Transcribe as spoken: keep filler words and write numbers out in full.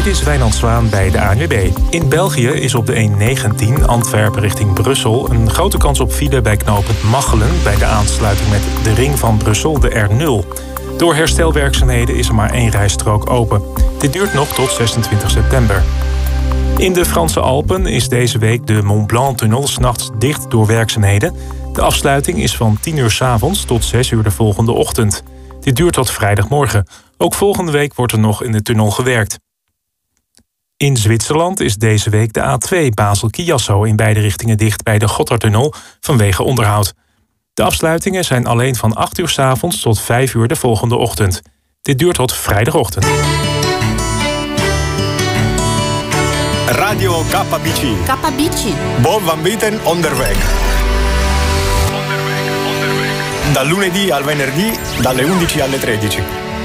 is Wijnand Zwaan bij de A N W B. In België is op de N negentien Antwerpen richting Brussel een grote kans op file bij knooppunt Machelen bij de aansluiting met de ring van Brussel, de R nul. Door herstelwerkzaamheden is er maar één rijstrook open. Dit duurt nog tot zesentwintig september. In de Franse Alpen is deze week de Mont Blanc-tunnel 's nachts dicht door werkzaamheden. De afsluiting is van tien uur 's avonds tot zes uur de volgende ochtend. Dit duurt tot vrijdagmorgen. Ook volgende week wordt er nog in de tunnel gewerkt. In Zwitserland is deze week de A twee Basel-Chiasso in beide richtingen dicht bij de Gotthardtunnel vanwege onderhoud. De afsluitingen zijn alleen van acht uur 's avonds tot vijf uur de volgende ochtend. Dit duurt tot vrijdagochtend. Radio K B C. K B C. Bob van Bieten onderweg. Onderweg, onderweg. Dal lunedì al venerdì, dalle undici alle tredici.